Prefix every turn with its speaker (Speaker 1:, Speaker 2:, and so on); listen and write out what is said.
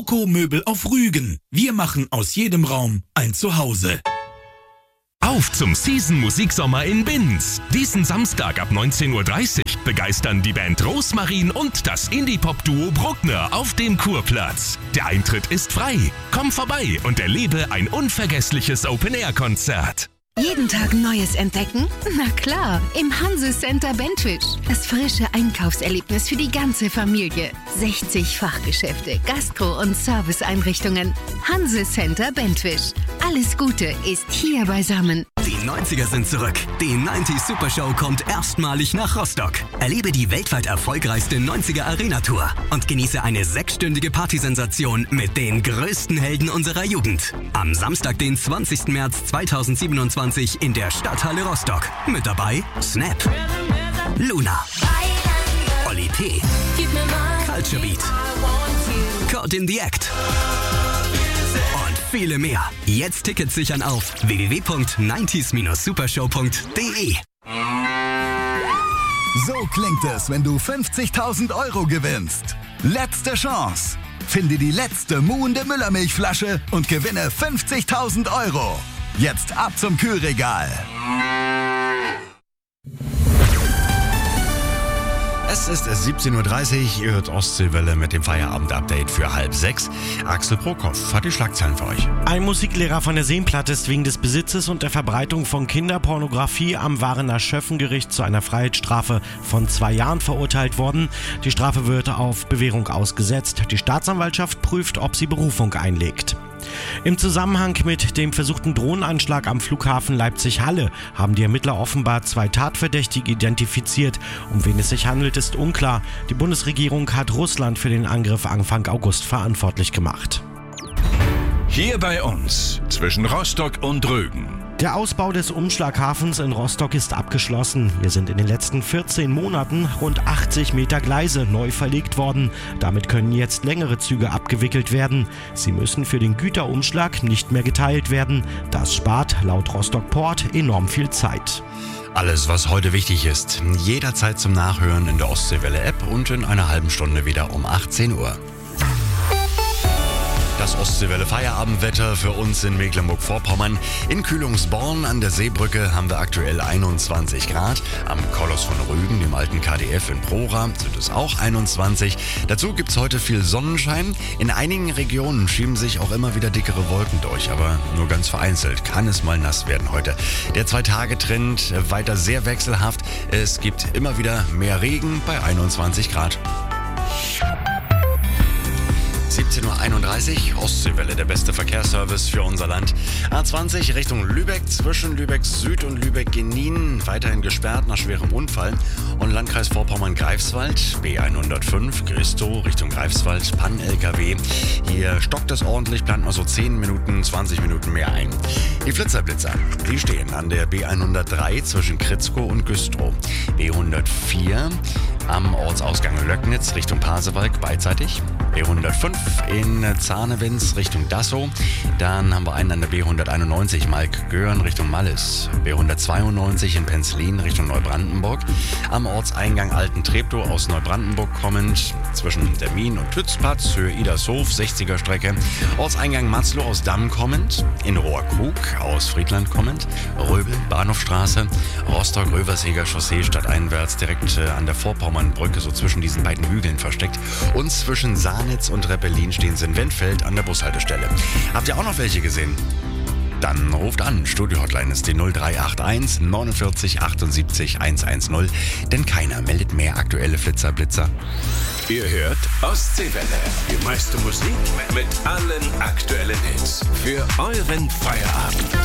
Speaker 1: Loco Möbel auf Rügen. Wir machen aus jedem Raum ein Zuhause.
Speaker 2: Auf zum Season-Musiksommer in Binz. Diesen Samstag ab 19:30 Uhr begeistern die Band Rosmarin und das Indie-Pop-Duo Bruckner auf dem Kurplatz. Der Eintritt ist frei. Komm vorbei und erlebe ein unvergessliches Open-Air-Konzert.
Speaker 3: Jeden Tag Neues entdecken? Na klar, im Hanse Center Bentwisch. Das frische Einkaufserlebnis für die ganze Familie. 60 Fachgeschäfte, Gastro- und Serviceeinrichtungen. Hanse Center Bentwisch. Alles Gute ist hier beisammen.
Speaker 4: Die 90er sind zurück. Die 90s Super Show kommt erstmalig nach Rostock. Erlebe die weltweit erfolgreichste 90er Arena Tour und genieße eine 6-stündige Partysensation mit den größten Helden unserer Jugend. Am Samstag, den 20. März 2027 in der Stadthalle Rostock. Mit dabei Snap, Luna, Oli P, Culture Beat, Caught in the Act und viele mehr. Jetzt Tickets sichern auf www.90s-supershow.de.
Speaker 5: So klingt es, wenn du 50.000 € gewinnst. Letzte Chance. Finde die letzte muhende Müllermilchflasche und gewinne 50.000 €. Jetzt ab zum Kühlregal.
Speaker 6: Es ist 17:30 Uhr, ihr hört Ostseewelle mit dem Feierabend-Update für 5:30. Axel Prokopf hat die Schlagzeilen für euch.
Speaker 7: Ein Musiklehrer von der Seenplatte ist wegen des Besitzes und der Verbreitung von Kinderpornografie am Varener Schöffengericht zu einer Freiheitsstrafe von 2 Jahren verurteilt worden. Die Strafe wird auf Bewährung ausgesetzt. Die Staatsanwaltschaft prüft, ob sie Berufung einlegt. Im Zusammenhang mit dem versuchten Drohnenanschlag am Flughafen Leipzig-Halle haben die Ermittler offenbar 2 Tatverdächtige identifiziert. Um wen es sich handelt, ist unklar. Die Bundesregierung hat Russland für den Angriff Anfang August verantwortlich gemacht.
Speaker 8: Hier bei uns, zwischen Rostock und Rügen.
Speaker 7: Der Ausbau des Umschlaghafens in Rostock ist abgeschlossen. Hier sind in den letzten 14 Monaten rund 80 Meter Gleise neu verlegt worden. Damit können jetzt längere Züge abgewickelt werden. Sie müssen für den Güterumschlag nicht mehr geteilt werden. Das spart laut Rostock Port enorm viel Zeit.
Speaker 6: Alles, was heute wichtig ist, jederzeit zum Nachhören in der Ostseewelle-App und in einer halben Stunde wieder um 18 Uhr. Das Ostseewelle-Feierabendwetter für uns in Mecklenburg-Vorpommern. In Kühlungsborn an der Seebrücke haben wir aktuell 21 Grad. Am Koloss von Rügen, dem alten KDF in Prora, sind es auch 21. Dazu gibt es heute viel Sonnenschein. In einigen Regionen schieben sich auch immer wieder dickere Wolken durch, aber nur ganz vereinzelt kann es mal nass werden heute. Der 2-Tage-Trend weiter sehr wechselhaft. Es gibt immer wieder mehr Regen bei 21 Grad. 17:31 Uhr, Ostseewelle, der beste Verkehrsservice für unser Land. A20 Richtung Lübeck, zwischen Lübeck Süd und Lübeck-Genin, weiterhin gesperrt nach schwerem Unfall. Und Landkreis Vorpommern-Greifswald, B105, Gristow Richtung Greifswald, Pan-LKW. Hier stockt es ordentlich, plant mal so 10 Minuten, 20 Minuten mehr ein. Die Flitzerblitzer, die stehen an der B103 zwischen Kritzkow und Güstrow. B104 am Ortsausgang Löcknitz Richtung Pasewalk beidseitig. B105 in Zahnewitz Richtung Dassow. Dann haben wir einen an der B191 Malk-Göhren Richtung Mallis. B192 in Penzlin Richtung Neubrandenburg. Am Ortseingang Alten-Treptow aus Neubrandenburg kommend zwischen Termin und Tützpatz, Höhe Idershof, 60er Strecke. Ortseingang Matzlow aus Damm kommend. In Rohrkrug aus Friedland kommend. Röbel, Bahnhofstraße. Rostock-Röverseger Chaussee stadteinwärts direkt an der Vorpommernbrücke, so zwischen diesen beiden Hügeln versteckt. Und zwischen Sahnitz und Reppelin stehen sie in Wendfeld an der Bushaltestelle. Habt ihr auch noch welche gesehen? Dann ruft an. Studio-Hotline ist die 0381 49 78 110. Denn keiner meldet mehr aktuelle Flitzer-Blitzer.
Speaker 8: Ihr hört Ostseewelle. Die meiste Musik mit allen aktuellen Hits. Für euren Feierabend.